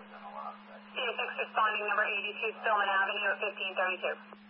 CSX responding number 82 Stillman Avenue at 1532.